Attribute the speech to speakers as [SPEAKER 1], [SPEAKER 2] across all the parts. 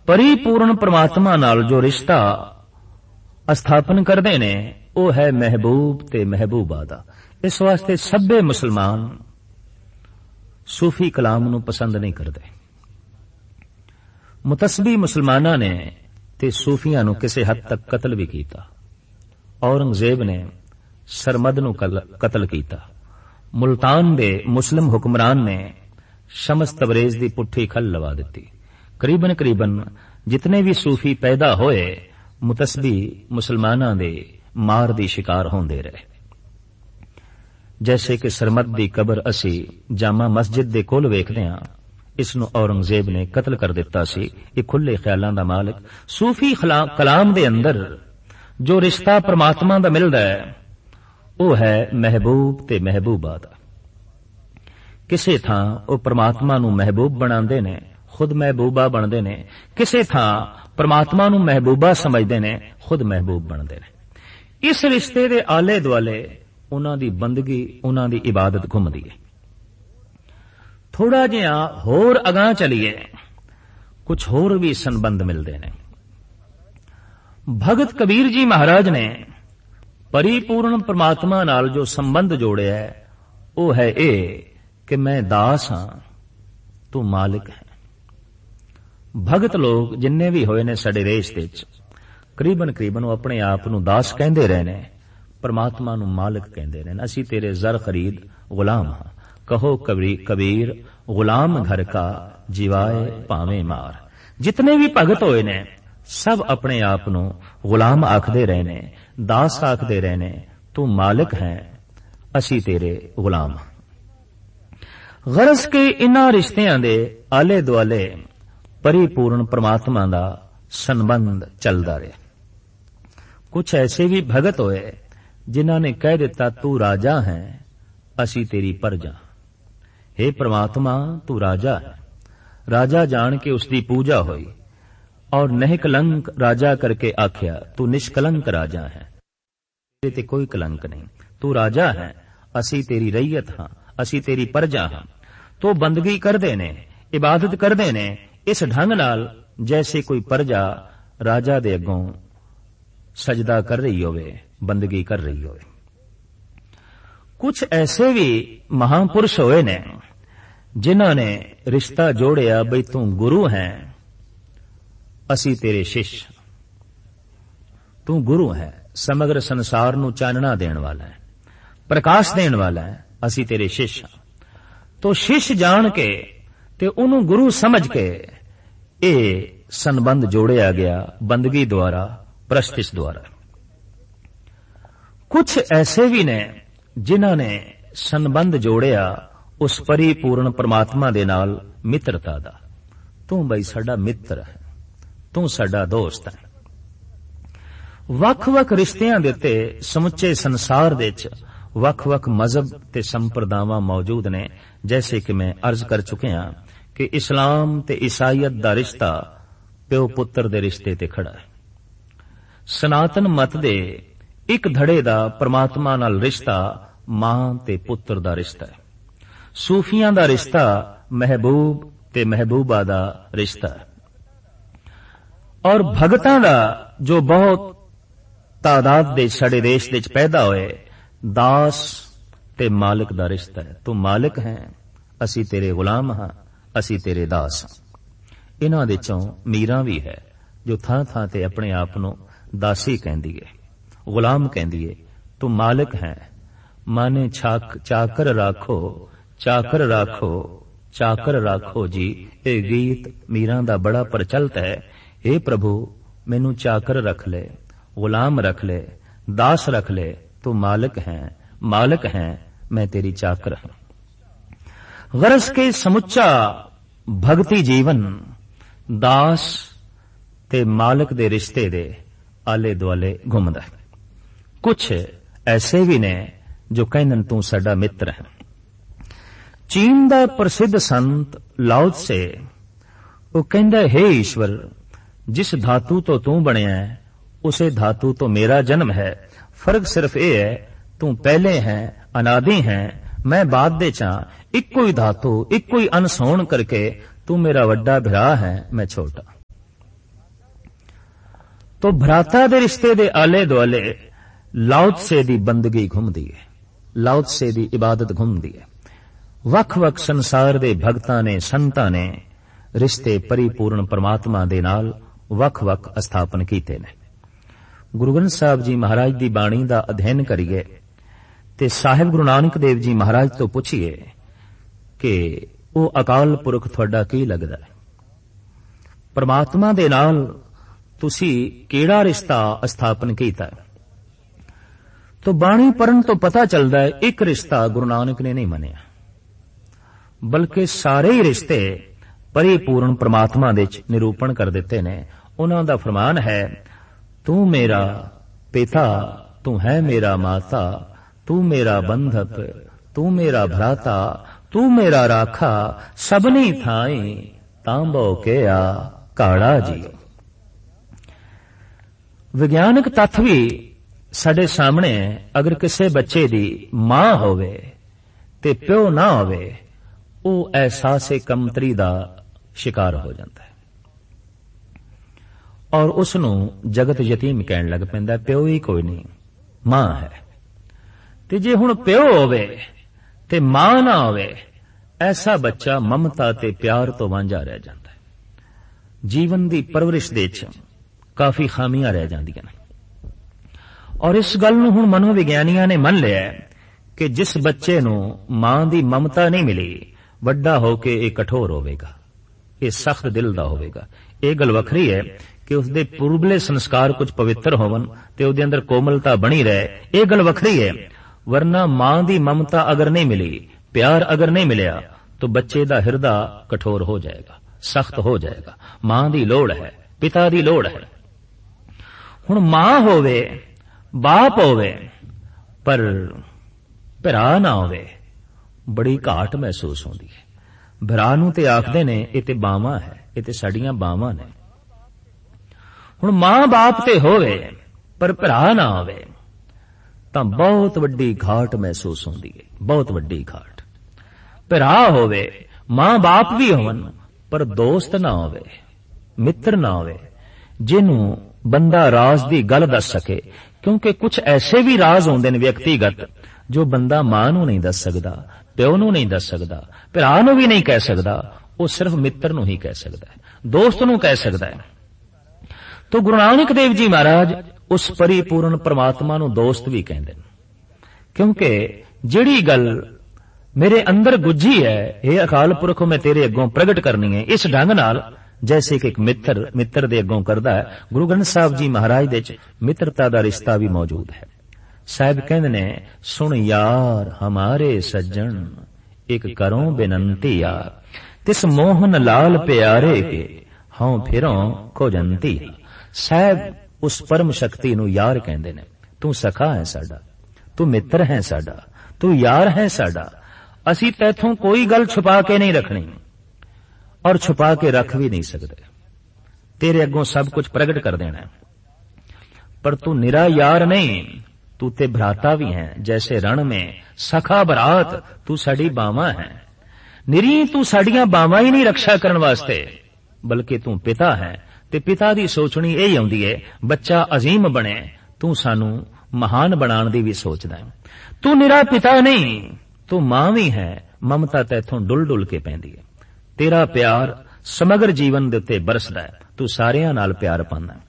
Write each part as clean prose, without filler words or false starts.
[SPEAKER 1] परिपूर्ण परमात्मा नाल जो रिश्ता स्थापन करते ने वो है महबूब ते महबूबा दा। इस वास्ते सभे मुसलमान सूफी कलाम नूं पसंद नहीं करते। मुतसबी मुसलमाना ने ते सूफियां नूं किसी हद तक कतल भी किया। औरंगजेब ने सरमद नूं कतल किया। मुल्तान दे मुस्लिम हुक्मरान ने शमस तबरेज दी पुट्ठी खल लवा दी। करीबन करीबन जितने भी सूफी पैदा होए मुतसबी मुसलमाना दे मार दी शिकार होंदे रहे। जैसे कि सरमद दी कबर असी जामा मस्जिद दे कोल वेखदे हां, इसनूं औरंगजेब ने कतल कर दिता सी। ये खुले ख्यालां दा मालिक। सूफी कलाम दे अंदर जो रिश्ता परमात्मा दा मिलदा है वो है महबूब ते महबूबा दा। किसे थां वो परमात्मा नूं महबूब बनांदे ने, खुद महबूबा बनदे ने। किसे थां परमात्मा नूं महबूबा समझदे ने, खुद महबूब बनदे ने। इस रिश्ते दे आले दुआले उन्हां दी बंदगी, उन्हां दी इबादत घुमदी है। थोड़ा जिहा होर अगां चलीए, कुछ होर भी संबंध मिलदे ने। भगत कबीर जी महाराज ने परिपूर्ण परमात्मा नाल जो संबंध जोड़िया है वो है ये कि मैं दास हां, तू मालिक है। भगत लोग जिन्ने भी होए ने साडे देश दे विच करीबन करीबन वो अपने आप नूं दास कहंदे रहे ने, परमात्मा नूं मालिक कहंदे रहे ने। असीं तेरे जर खरीद गुलाम हां, कहो कबीर गुलाम घर का जीवाए भावें मार। जितने भी भगत होए ने सब अपने आप नूं गुलाम आखदे रहे ने, दास आखदे रहे ने। तू मालिक है, असीं तेरे गुलाम हां। गरज के इन्हां रिश्तियां दे आले दुआले परिपूर्ण परमात्मा दा संबंध चलदा रहा। कुछ ऐसे भी भगत होए जिन्हां ने कह दिता तू राजा है, असी तेरी प्रजा। हे परमात्मा तू राजा है। राजा जान के उसकी पूजा हुई और निष्कलंक राजा करके आख्या तू निष्कलंक राजा है, तेरे ते कोई कलंक नहीं। तू राजा है, असी तेरी रैयत हां, असी तेरी प्रजा हां। तो बंदगी करदे ने, इबादत करदे ने इस ढंग नाल जैसे कोई प्रजा राजा दे अगों सजदा कर रही होवे, बंदगी कर रही होवे। कुछ ऐसे भी महापुरुष होए ने जिन्हां ने रिश्ता जोड़िया बई तू गुरु है, असी तेरे शिष्य। तू गुरु है, समग्र संसार नूं चानना देण वाला है, प्रकाश देण वाला है, असी तेरे शिष्य। तो शिष्य जान के ते उन्होंने गुरु समझ के ये संबंध जोड़िया गया बंदगी द्वारा, प्रस्तिश द्वारा। कुछ ऐसे भी ने जिन्हां ने संबंध जोड़िया उस परिपूर्ण परमात्मा दे नाल मित्रता दा। तू बई साडा मित्र है, तू साडा दोस्त है। वख-वख रिश्तियां दे उत्ते समुचे संसार दे विच वख-वख मजहब ते संप्रदावां मौजूद ने। जैसे कि मैं अर्ज कर चुकिया कि इस्लाम ते ईसाईयत दा रिश्ता प्यो पुत्र दे रिश्ते ते खड़ा है। सनातन मत दे एक धड़े दा परमात्मा नाल रिश्ता मां ते पुत्र दा रिश्ता है। सूफियां दा रिश्ता महबूब ते महबूबा दा रिश्ता है। और भगतां दा जो बहुत तादाद दे साडे देश दे पैदा होए दास ते मालिक दा रिश्ता है। तू मालिक है, असी तेरे गुलाम हां, असी तेरे दास हां। इन्हां दे चों मीरां भी है जो थां थां ते अपने आप नूं दासी कहंदी है, गुलाम कहंदी है। तू मालिक है, माने चाकर राखो, चाकर राखो, चाकर राखो जी। ये गीत मीरां दा बड़ा प्रचलित है। हे प्रभु मैनू चाकर रख ले, गुलाम रख ले, दास रख ले। तू मालिक है, मालिक है, मैं तेरी चाकर हूं। गरज के समुच्चा भक्ति जीवन दास ते मालिक दे रिश्ते दे आले दुआले घुमदा है। कुछ ऐसे भी ने जो कहन तू साडा मित्र है। चीन दा प्रसिद्ध संत लाओ त्से वो कहंदा हे ईश्वर, जिस धातु तो तू बनिया है उसे धातु तो मेरा जन्म है। फर्क सिर्फ ये है तू पहले है, अनादि है, मैं बाद दे चा। इक्को ही धातु, इक्को ही अंश होण करके तू मेरा वड्डा भरा है, मैं छोटा। तो भ्राता दे रिश्ते दे आले दुआले लाओत्से दी बंदगी घुमदी है, लाओत्से दी इबादत घुमदी है। वख-वख संसार दे भगतां ने, संतां ने रिश्ते परिपूर्ण परमात्मा दे नाल वख-वख स्थापन कीते ने। गुरु ग्रंथ साहिब जी महाराज दी बाणी दा अध्ययन करिए ते साहिब गुरु नानक देव जी महाराज तो पुछिए कि वो अकाल पुरख तुहाडा की लगदा है, परमात्मा दे नाल तुसी केड़ा रिश्ता स्थापन कीता है। तो बाणी पढ़न तो पता चलदा है एक रिश्ता गुरु नानक ने नहीं मनिया, बल्कि सारे ही रिश्ते परिपूर्ण परमात्मा दे निरूपण कर दिते ने। उन्हां दा फरमान है, तू मेरा पिता, तू है मेरा माता, तू मेरा बंधक, तू मेरा भ्राता, तू मेरा राखा, सबनी थाई तांबो के आ काड़ा जी। विज्ञानक तत्थ भी साडे सामने, अगर किसी बच्चे दी मां होवे ते प्यो ना होवे, वो एहसासे कमतरी दा शिकार हो जाता है और उसनू जगत यतीम कहन लग पैंदा, प्यो ही कोई नहीं, मां है। ते जे हुण प्यो होवे ते मां ना होवे, ऐसा बच्चा ममता ते प्यार तो वांझा रह जाता है। जीवन दी परवरिश दे विच काफी खामियां रह जांदियां ने और इस गल नूं हुण मनोविग्यानियां ने मन लिया कि जिस बच्चे नूं मां दी ममता नहीं मिली, वड्डा होके ये कठोर होवेगा, ये सख्त दिल दा होवेगा। ये गल वखरी है कि उसदे पूर्वले संस्कार कुछ पवित्र होवन ते उहदे अंदर कोमलता बनी रहे, ये गल वखरी है। वरना मां दी ममता अगर नहीं मिली, प्यार अगर नहीं मिलिया, तो बच्चे दा हिरदा कठोर हो जाएगा, सख्त हो जाएगा। मां दी लोड़ है, पिता दी लोड़ है। हुण मां होवे, बाप होवे, पर भरा ना होवे, बड़ी घाट महसूस होंदी है। भरा नूं ते आखदे ने ये ते बावां है, ये ते साडियां बावां ने। हुण मां बाप ते होवे पर भरा ना होवे तां बहुत वड्डी घाट महसूस होंदी है, बहुत वड्डी घाट। भरा होवे, मां बाप भी होवन, पर दोस्त ना होवे, मित्र ना होवे, जिन्हों बंदा राज दी गल दस सके। क्योंकि कुछ ऐसे भी राज होंदे ने व्यक्तिगत जो बंदा मां नूं नहीं दस सकदा, प्यो नूं नहीं दस सकदा, भरा नूं भी नहीं कह सकदा, वो सिर्फ मित्र नूं ही कह सकदा है, दोस्त नूं कह सकदा है। तो गुरु नानक देव जी महाराज उस परिपूर्ण परमात्मा नूं दोस्त भी कहंदे ने, क्योंकि जिहड़ी गल मेरे अंदर गुज्जी है, हे अकाल पुरख मैं तेरे अगों प्रगट करनी है, इस ढंग नाल जैसे कि एक मित्र दे अगों करदा है। गुरु ग्रंथ साहिब जी महाराज दे च मित्रता दा रिश्ता भी मौजूद है। साहिब कहंदे ने, सुन यार हमारे सज्जन एक करों बेनंती आ, तिस मोहन लाल प्यारे के हूं फिरों खोजंती। साहिब उस परम शक्ति नूं यार कहंदे ने। तू सखा है साडा, तू मित्र है साडा, तू यार है साडा। असी तैथों कोई गल छुपा के नहीं रखनी और छुपा के रख भी नहीं सकते, तेरे अगों सब कुछ प्रगट कर देना है। पर तू निरा यार नहीं, तू ते भ्राता भी है। जैसे रण में सखा बरात, तू साडी बावां है। निरी तू साडियां बावां ही नहीं रक्षा करन वास्ते, बल्कि तू पिता है। ते पिता दी सोचनी यही आउंदी है, बच्चा अजीम बने, तू सानू महान बनाण दी भी सोचदा है। तू निरा पिता नहीं, तू मां भी है। ममता तैथों डुल डुल के पैंदी है। तेरा प्यार समग्र जीवन दे उत्ते बरसदा है, तू सारियां नाल प्यार पांदा है।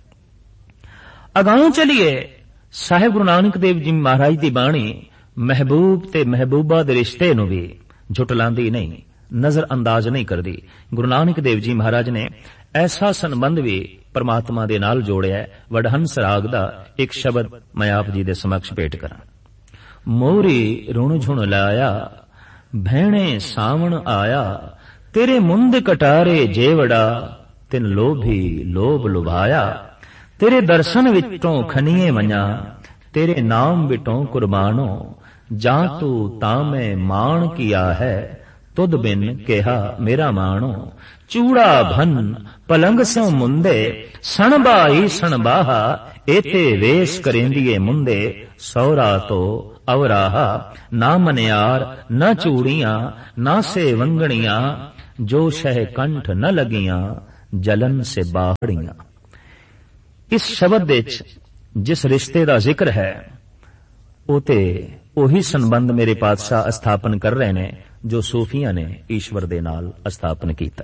[SPEAKER 1] अगां चलिए, साहिब गुरु नानक देव जी महाराज दी बाणी महबूब ते महबूबा दे रिश्ते नूं भी झुटलांदी नहीं, नजर अंदाज नहीं करदी। गुरु नानक देव जी महाराज ने ऐसा संबंध भी परमात्मा दे नाल जोड़िया है। वडहंस राग दा एक शब्द मैं आप जी दे समक्ष भेट करां। मोरी रुण झुण लाया, भैणे सावण आया, तेरे मुंद कटारे जेवड़ा, तिन लोभी लोभ लुभाया। तेरे दर्शन विचों खनिए मना, तेरे नाम विटों कुर्बानो। जा तू तां मैं माण किया है, तुद बिन केहा मेरा माणो। चूड़ा भन पलंग स्यों मुंदे, सणबाई सणबाहा। एते वेश करेंदिए मुंदे, सौरा तो अवराहा। ना मनियार न चूड़ियां, ना से वंगणियां, जो शह कंठ न लगियां, जलन से बाहड़ियां। इस शब्द विच जिस रिश्ते का जिक्र है वो ते ਉਹੀ संबंध मेरे पातशाह स्थापन कर रहे ने जो सूफियां ने ईश्वर दे नाल स्थापन कीता।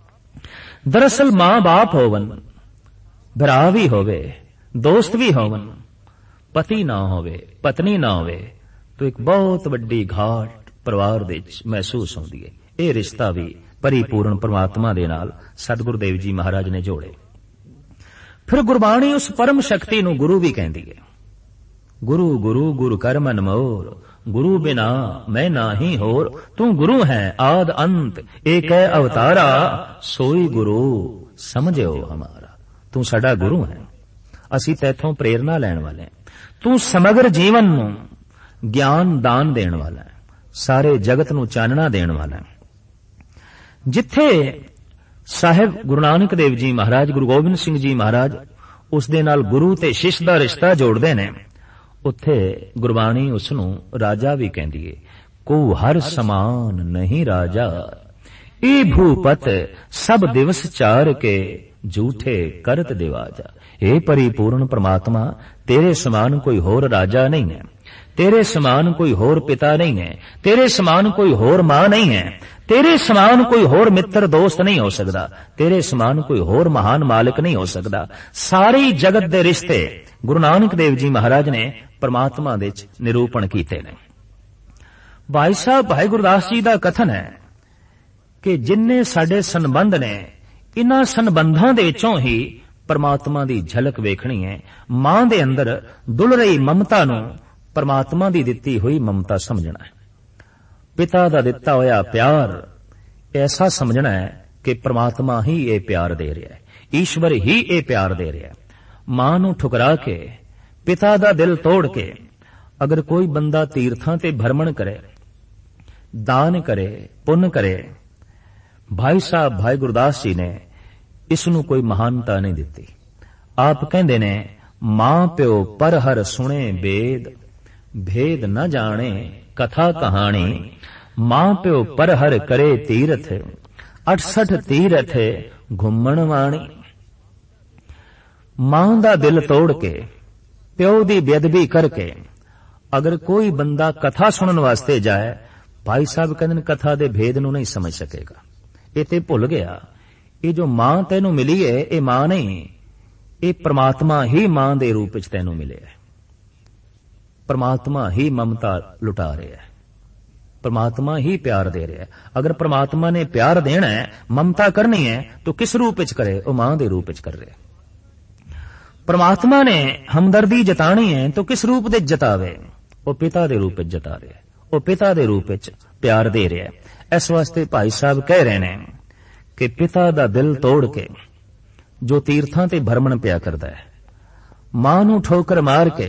[SPEAKER 1] दरअसल मां बाप होवन, भरा भी होवे, दोस्त भी होवन, पति ना होवे, पत्नी ना होवे तो एक बहुत वड्डी घाट परिवार दे विच महसूस होंदी है। यह रिश्ता भी परिपूर्ण परमात्मा दे नाल सतगुरु देव जी महाराज ने जोड़े। फिर गुरबाणी उस परम शक्ति नूं गुरु भी कहती है। गुरु गुरु गुरु कर मन मोर, गुरु बिना मैं नाही होर। तू गुरु है आद अंत, एक है अवतारा, सोई गुरु समझो हमारा। तू साडा गुरु है, असी तैथों प्रेरणा लैण वाले हैं। तू समग्र जीवन नूं ज्ञान दान देण वाला है, सारे जगत नूं चानना देण वाला है। जिथे साहिब गुरु नानक देव जी महाराज, गुरु गोबिंद सिंह जी महाराज उस दे नाल गुरु ते शिष्य दा रिश्ता जोड़दे ने, उत्थे गुरबाणी उसनूं राजा भी कहती है। को हर समान नहीं राजा, ए भूपत सब दिवस चार के झूठे करत दिवाजा। हे परिपूर्ण परमात्मा, तेरे समान कोई होर राजा नहीं है, तेरे समान कोई होर पिता नहीं है, तेरे समान कोई होर मां नहीं है, तेरे समान कोई होर मित्र दोस्त नहीं हो सकता, तेरे समान कोई होर महान मालिक नहीं हो सकता। सारी जगत दे रिश्ते गुरु नानक देव जी महाराज ने परमात्मा दे निरूपण कीते ने। भाई साहब भाई गुरदास जी का कथन है कि जिन्ने साडे संबंध ने, इन्हां संबंधां दे विचों ही परमात्मा दी झलक वेखणी है। मां दे अंदर दुल रही ममता नूं परमात्मा दी दित्ती हुई ममता समझना है। पिता दा दिता होया प्यार ऐसा समझना है कि परमात्मा ही ये प्यार दे रहा है, ईश्वर ही ये प्यार दे रहा है। मां नूं ठुकरा के, पिता दा दिल तोड़ के अगर कोई बंदा तीर्थां ते भ्रमण करे, दान करे, पुण्य करे, भाई साहब भाई गुरदास जी ने इसनूं कोई महानता नहीं दिती। आप कहंदे ने, मां प्यो पर हर सुने बेद, भेद न जाने कथा कहानी। मां प्यो पर हर करे तीरथ, 68 तीरथ घुमण वाणी। मां दा दिल तोड़ के, प्यो दी बेअदबी करके अगर कोई बंदा कथा सुनने वास्ते जाए, भाई साहब कहते कथा दे भेद नूं नहीं समझ सकेगा। ये ते भुल गया, ये जो मां तैनूं मिली है ये मां नहीं, ये परमात्मा ही मां दे रूप विच तैनूं मिले है। परमात्मा ही ममता लुटा रहा है, परमात्मा ही प्यार दे रहा है। अगर परमात्मा ने प्यार देना है, ममता करनी है तो किस रूप विच करे? वो मां दे रूप विच कर रहे। परमात्मा ने हमदर्दी जतानी है तो किस रूप दे जतावे? वो पिता दे रूप विच जता रहे, वो पिता दे रूप विच प्यार दे रहा है। इस वास्ते भाई साहब कह रहे हैं कि पिता दा दिल तोड़ के जो तीर्थां ते भ्रमण पिया करदा है, मां नूं ठोकर मार के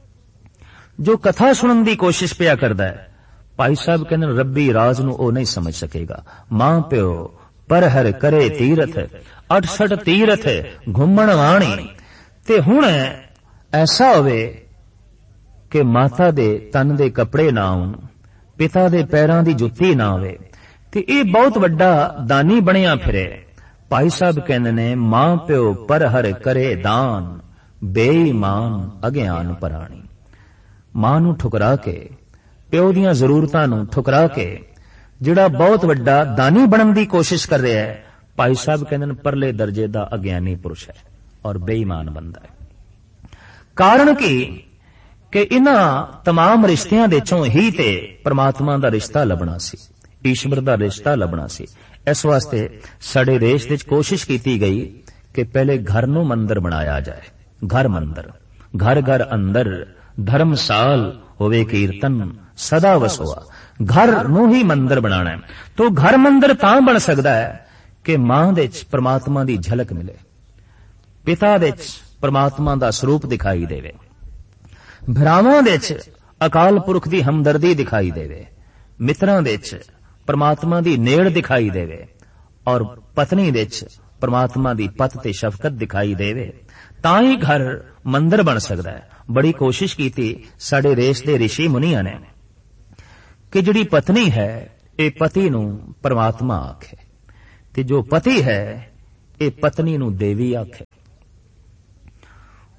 [SPEAKER 1] जो कथा सुनने की कोशिश पिया करदा है, भाई साहब कहते रब्बी राज नूं ओ नहीं समझ सकेगा। मां प्यो पर हर करे तीरथ, 68 तीरथ घुमण वाणी। ते हुण ऐसा होवे कि माता दे तन दे कपड़े ना आउण, पिता दे पैरां दी जुत्ती ना होवे, ते ये बहुत वड्डा दानी बनिया फिरे। भाई साहब कहंदे ने, मां प्यो पर हर करे दान, बेईमान अज्ञान पराणी। मां नूं ठुकरा के, प्यो दीयां जरूरतां नूं ठुकरा के जिहड़ा बहुत वड्डा दानी बनन दी कोशिश कर रहा है, भाई साहब कहंदे ने परले दर्जे दा अज्ञानी पुरुष है और बेईमान बंदा है। कारण कि इन्हां तमाम रिश्तियां दे चों ही ते परमात्मा दा रिश्ता लभना सी, ईश्वर दा रिश्ता लभना सी। इस वास्ते साडे देश विच कोशिश कीती गई कि पहले घर नूं मंदिर बनाया जाए। घर मंदिर, घर घर अंदर धर्मसाल होवे कीर्तन सदा वसोआ। घर नूं ही मंदिर बनाना है। तो घर मंदिर तां बन सकदा है कि मां दे च परमात्मा दी झलक मिले, पिता दे च परमात्मा दा स्वरूप दिखाई देवे, भरावां दे च अकाल पुरख दी हमदर्दी दिखाई देवे, मित्रां दे च परमात्मा दी नेड़ दिखाई देवे और पत्नी दे च परमात्मा दी पत ते शफकत दिखाई देवे, तां ही घर मंदिर बन सकदा है। बड़ी कोशिश कीती साडे देश दे ऋषि मुनियां ने कि जिहड़ी पत्नी है ये पति नूं परमात्मा आखे, ते जो पति है ये पत्नी नूं देवी आखे।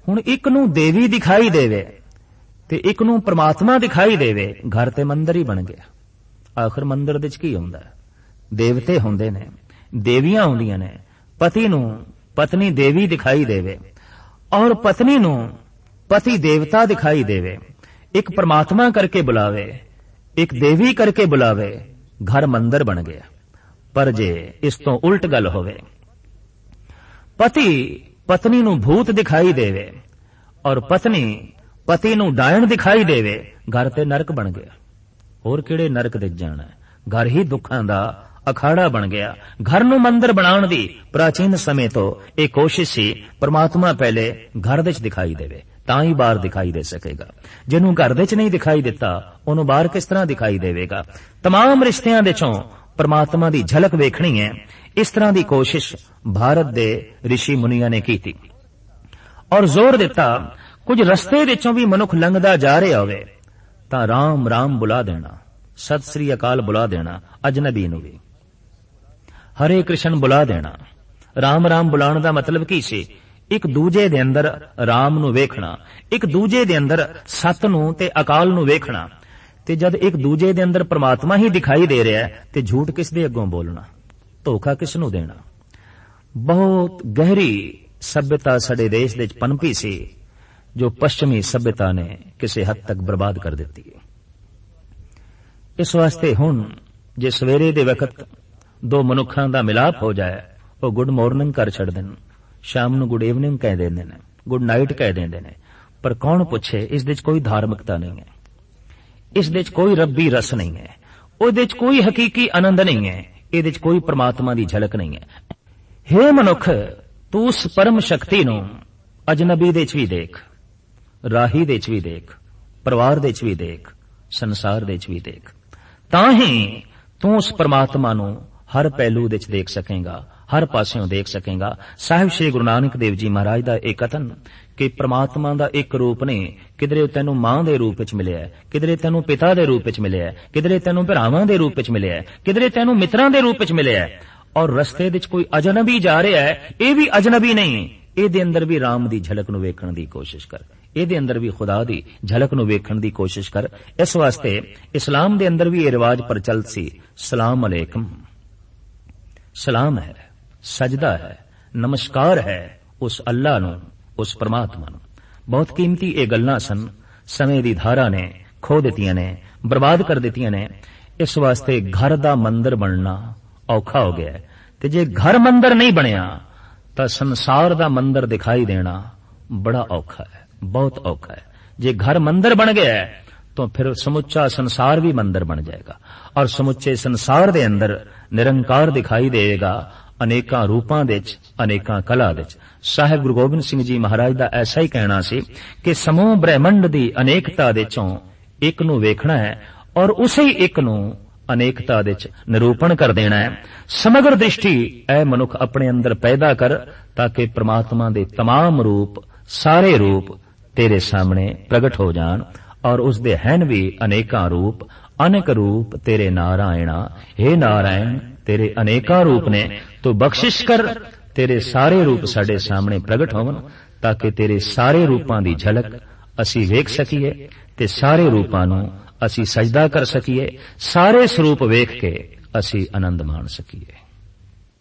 [SPEAKER 1] ਹੁਣ ਇੱਕ ਨੂੰ ਦੇਵੀ ਦਿਖਾਈ ਦੇਵੇ ਤੇ ਇੱਕ ਨੂੰ ਪ੍ਰਮਾਤਮਾ ਦਿਖਾਈ ਦੇਵੇ, ਘਰ ਤੇ ਮੰਦਰ ਹੀ ਬਣ ਗਿਆ। ਆਖਰ ਮੰਦਰ ਦੇ ਚ ਕੀ ਹੁੰਦਾ? ਦੇਵਤੇ ਹੁੰਦੇ ਨੇ, ਦੇਵੀਆਂ ਹੁੰਦੀਆਂ ਨੇ। ਪਤੀ ਨੂੰ ਪਤਨੀ ਦੇਵੀ ਦਿਖਾਈ ਦੇਵੇ ਔਰ ਪਤਨੀ ਨੂੰ ਪਤੀ ਦੇਵਤਾ ਦਿਖਾਈ ਦੇਵੇ, ਇੱਕ ਪ੍ਰਮਾਤਮਾ ਕਰਕੇ ਬੁਲਾਵੇ, ਇੱਕ ਦੇਵੀ ਕਰਕੇ ਬੁਲਾਵੇ, ਘਰ ਮੰਦਰ ਬਣ ਗਿਆ। ਪਰ ਜੇ ਇਸ ਤੋਂ ਉਲਟ ਗੱਲ ਹੋਵੇ, ਪਤੀ ਪਤਨੀ ਨੂੰ ਭੂਤ ਦਿਖਾਈ ਦੇਵੇ ਔਰ ਪਤਨੀ ਪਤੀ ਨੂੰ ਡਾਇਣ ਦਿਖਾਈ ਦੇਵੇ, ਘਰ ਤੇ ਨਰਕ ਬਣ ਗਿਆ। ਹੋਰ ਕਿਹੜੇ ਨਰਕ ਦੇ ਜਾਣਾ? ਘਰ ਹੀ ਦੁੱਖਾਂ ਦਾ ਅਖਾੜਾ ਬਣ ਗਿਆ। ਘਰ ਨੂੰ ਮੰਦਰ ਬਣਾਉਣ ਦੀ ਪ੍ਰਾਚੀਨ ਸਮੇਂ ਤੋਂ ਇਹ ਕੋਸ਼ਿਸ਼ ਸੀ, ਪਰਮਾਤਮਾ ਪਹਿਲੇ ਘਰ ਦੇ ਚ ਦਿਖਾਈ ਦੇਵੇ ਤਾਂ ਹੀ ਬਾਹਰ ਦਿਖਾਈ ਦੇ ਸਕੇਗਾ। ਜਿਹਨੂੰ ਘਰ ਦੇ ਚ ਨਹੀਂ ਦਿਖਾਈ ਦਿੱਤਾ ਉਹਨੂੰ ਬਾਹਰ ਕਿਸ ਤਰ੍ਹਾਂ ਦਿਖਾਈ ਦੇਵੇਗਾ? तमाम ਰਿਸ਼ਤਿਆਂ ਦੇ ਚੋਂ ਪਰਮਾਤਮਾ ਦੀ ਝਲਕ ਵੇਖਣੀ ਹੈ। ਇਸ ਤਰ੍ਹਾਂ ਦੀ ਕੋਸ਼ਿਸ਼ ਭਾਰਤ ਦੇ ਰਿਸ਼ੀ ਮੁਨੀਆਂ ਨੇ ਕੀਤੀ ਔਰ ਜ਼ੋਰ ਦਿੱਤਾ, ਕੁਝ ਰਸਤੇ ਵਿੱਚੋਂ ਵੀ ਮਨੁੱਖ ਲੰਘਦਾ ਜਾ ਰਿਹਾ ਹੋਵੇ ਤਾਂ ਰਾਮ ਰਾਮ ਬੁਲਾ ਦੇਣਾ, ਸਤਿ ਸ੍ਰੀ ਅਕਾਲ ਬੁਲਾ ਦੇਣਾ, ਅਜਨਬੀ ਨੂੰ ਵੀ ਹਰੇ ਕ੍ਰਿਸ਼ਨ ਬੁਲਾ ਦੇਣਾ। ਰਾਮ ਰਾਮ ਬੁਲਾਉਣ ਦਾ ਮਤਲਬ ਕੀ ਸੀ? ਇੱਕ ਦੂਜੇ ਦੇ ਅੰਦਰ ਰਾਮ ਨੂੰ ਵੇਖਣਾ, ਇੱਕ ਦੂਜੇ ਦੇ ਅੰਦਰ ਸਤ ਨੂੰ ਤੇ ਅਕਾਲ ਨੂੰ ਵੇਖਣਾ। ਤੇ ਜਦ ਇੱਕ ਦੂਜੇ ਦੇ ਅੰਦਰ ਪਰਮਾਤਮਾ ਹੀ ਦਿਖਾਈ ਦੇ ਰਿਹਾ ਹੈ ਤੇ ਝੂਠ ਕਿਸ ਦੇ ਅੱਗੋਂ ਬੋਲਣਾ, ਧੋਖਾ ਕਿਸ ਨੂੰ ਦੇਣਾ? ਬਹੁਤ ਗਹਿਰੀ ਸਭਿਅਤਾ ਸਾਡੇ ਦੇਸ਼ ਦੇ ਵਿੱਚ ਪਨਪੀ ਸੀ, ਜੋ ਪੱਛਮੀ ਸਭਿਅਤਾ ਨੇ ਕਿਸੇ ਹੱਦ ਤੱਕ ਬਰਬਾਦ ਕਰ ਦਿੱਤੀ ਹੈ। ਇਸ ਵਾਸਤੇ ਹੁਣ ਜੇ ਸਵੇਰੇ ਦੇ ਵਕਤ ਦੋ ਮਨੁੱਖਾਂ ਦਾ ਮਿਲਾਪ ਹੋ ਜਾਏ, ਉਹ ਗੁੱਡ ਮਾਰਨਿੰਗ ਕਰ ਛੱਡਦੇ ਨੇ, ਸ਼ਾਮ ਨੂੰ ਗੁੱਡ ਈਵਨਿੰਗ ਕਹਿ ਦਿੰਦੇ ਨੇ, ਗੁੱਡ ਨਾਈਟ ਕਹਿ ਦਿੰਦੇ ਨੇ। ਪਰ ਕੌਣ ਪੁੱਛੇ? ਇਸ ਦੇ ਵਿੱਚ ਕੋਈ ਧਾਰਮਿਕਤਾ ਨਹੀਂ ਹੈ, ਇਸ ਦੇ ਵਿੱਚ ਕੋਈ ਰੱਬੀ ਰਸ ਨਹੀਂ ਹੈ, ਉਹਦੇ ਵਿੱਚ ਕੋਈ ਹਕੀਕੀ ਆਨੰਦ ਨਹੀਂ ਹੈ, ਇਹਦੇ ਵਿੱਚ ਕੋਈ ਪਰਮਾਤਮਾ ਦੀ ਝਲਕ ਨਹੀਂ ਹੈ। ਹੇ ਮਨੁੱਖ, ਤੂੰ ਉਸ ਪਰਮ ਸ਼ਕਤੀ ਨੂੰ ਅਜਨਬੀ ਦੇ ਵਿੱਚ ਵੀ ਦੇਖ, ਰਾਹੀ ਦੇ ਵਿੱਚ ਵੀ ਦੇਖ, ਪਰਿਵਾਰ ਦੇ ਵਿੱਚ ਵੀ ਦੇਖ, ਸੰਸਾਰ ਦੇ ਵਿੱਚ ਵੀ ਦੇਖ, ਤਾਂ ਹੀ ਤੂੰ ਉਸ ਪਰਮਾਤਮਾ ਨੂੰ ਹਰ ਪਹਿਲੂ ਦੇ ਵਿੱਚ ਦੇਖ ਸਕੇਗਾ, ਹਰ ਪਾਸਿਓਂ ਦੇਖ ਸਕੇਗਾ। ਸਾਹਿਬ ਸ੍ਰੀ ਗੁਰੂ ਨਾਨਕ ਦੇਵ ਜੀ ਮਹਾਰਾਜ ਦਾ ਇਹ ਕਥਨ ਕਿ ਪ੍ਰਮਾਤਮਾ ਦਾ ਇੱਕ ਰੂਪ ਨਹੀਂ, ਕਿਧਰੇ ਤੈਨੂੰ ਮਾਂ ਦੇ ਰੂਪ ਵਿੱਚ ਮਿਲਿਆ, ਕਿਧਰੇ ਤੈਨੂੰ ਪਿਤਾ ਦੇ ਰੂਪ ਵਿੱਚ ਮਿਲਿਆ, ਕਿਧਰੇ ਤੈਨੂੰ ਭਰਾਵਾਂ ਦੇ ਰੂਪ ਵਿੱਚ ਮਿਲਿਆ, ਕਿਧਰੇ ਤੈਨੂੰ ਮਿੱਤਰਾਂ ਦੇ ਰੂਪ ਵਿੱਚ ਮਿਲਿਆ। ਔਰ ਰਸਤੇ ਵਿੱਚ ਕੋਈ ਅਜਨਬੀ ਜਾ ਰਿਹਾ ਹੈ, ਇਹ ਵੀ ਅਜਨਬੀ ਨਹੀਂ, ਇਹਦੇ ਅੰਦਰ ਵੀ ਰਾਮ ਦੀ ਝਲਕ ਨੂੰ ਵੇਖਣ ਦੀ ਕੋਸ਼ਿਸ਼ ਕਰ, ਇਹਦੇ ਅੰਦਰ ਵੀ ਖੁਦਾ ਦੀ ਝਲਕ ਨੂੰ ਵੇਖਣ ਦੀ ਕੋਸ਼ਿਸ਼ ਕਰ। ਇਸ ਵਾਸਤੇ ਇਸਲਾਮ ਦੇ ਅੰਦਰ ਵੀ ਇਹ ਰਿਵਾਜ ਪ੍ਰਚਲਿਤ ਸੀ, ਸਲਾਮ ਅਲੈਕਮ। ਸਲਾਮ ਹੈ, ਸਜਦਾ ਹੈ, ਨਮਸਕਾਰ ਹੈ ਉਸ ਅੱਲਾ ਨੂੰ, ਉਸ ਪਰਮਾਤਮਾ ਨੂੰ। ਬਹੁਤ ਕੀਮਤੀ ਇਹ ਗੱਲਾਂ ਸਨ, ਸਮੇਂ ਦੀ ਧਾਰਾ ਨੇ ਖੋ ਦਿੱਤੀਆਂ ਨੇ, ਬਰਬਾਦ ਕਰ ਦਿੱਤੀਆਂ ਨੇ। ਇਸ ਵਾਸਤੇ ਘਰ ਦਾ ਮੰਦਰ ਬਣਨਾ ਔਖਾ ਹੋ ਗਿਆ। ਤੇ ਜੇ ਘਰ ਮੰਦਰ ਨਹੀਂ ਬਣਿਆ ਤਾਂ ਸੰਸਾਰ ਦਾ ਮੰਦਰ ਦਿਖਾਈ ਦੇਣਾ ਬੜਾ ਔਖਾ ਹੈ, ਬਹੁਤ ਔਖਾ ਹੈ। ਜੇ ਘਰ ਮੰਦਰ ਬਣ ਗਿਆ ਤਾਂ ਫਿਰ ਸਮੁੱਚਾ ਸੰਸਾਰ ਵੀ ਮੰਦਰ ਬਣ ਜਾਏਗਾ ਔਰ ਸਮੁੱਚੇ ਸੰਸਾਰ ਦੇ ਅੰਦਰ ਨਿਰੰਕਾਰ ਦਿਖਾਈ ਦੇਵੇਗਾ, ਅਨੇਕਾਂ ਰੂਪਾਂ ਦੇ ਵਿੱਚ, ਅਨੇਕਾਂ ਕਲਾ ਦੇ ਵਿੱਚ। ਸਾਹਿਬ ਗੁਰੂ ਗੋਬਿੰਦ ਸਿੰਘ ਜੀ ਮਹਾਰਾਜ ਦਾ ਐਸਾ ਹੀ ਕਹਿਣਾ ਸੀ ਕਿ ਸਮੂਹ ਬ੍ਰਹਿਮੰਡ ਦੀ ਅਨੇਕਤਾ ਦੇ ਚੋਂ ਇੱਕ ਨੂੰ ਵੇਖਣਾ ਹੈ ਔਰ ਉਸੇ ਹੀ ਇੱਕ ਨੂੰ ਅਨੇਕਤਾ ਦੇ ਵਿੱਚ ਨਿਰੂਪਣ ਕਰ ਦੇਣਾ ਹੈ। ਸਮਗਰ ਦ੍ਰਿਸ਼ਟੀ ਇਹ ਮਨੁੱਖ ਆਪਣੇ ਅੰਦਰ ਪੈਦਾ ਕਰ ਤਾਂ ਕਿ ਪ੍ਰਮਾਤਮਾ ਦੇ तमाम ਰੂਪ, ਸਾਰੇ ਰੂਪ ਤੇਰੇ ਸਾਹਮਣੇ ਪ੍ਰਗਟ ਹੋ ਜਾਣ। ਔਰ ਉਸ ਦੇ ਹਨ ਵੀ ਅਨੇਕਾਂ ਰੂਪ, ਅਨੇਕ ਰੂਪ ਤੇਰੇ ਨਾਰਾਇਣਾ। हे ਨਾਰਾਇਣ, ਤੇਰੇ ਅਨੇਕਾਂ ਰੂਪ ਨੇ, ਤੂੰ ਬਖਸ਼ਿਸ਼ ਕਰ, ਤੇਰੇ ਸਾਰੇ ਰੂਪ ਸਾਡੇ ਸਾਹਮਣੇ ਪ੍ਰਗਟ ਹੋਵਣ ਤਾਂ ਕਿ ਤੇਰੇ ਸਾਰੇ ਰੂਪਾਂ ਦੀ ਝਲਕ ਅਸੀਂ ਵੇਖ ਸਕੀਏ ਤੇ ਸਾਰੇ ਰੂਪਾਂ ਨੂੰ ਅਸੀਂ ਸਜਦਾ ਕਰ ਸਕੀਏ, ਸਾਰੇ ਸਰੂਪ ਵੇਖ ਕੇ ਅਸੀਂ ਆਨੰਦ ਮਾਣ ਸਕੀਏ।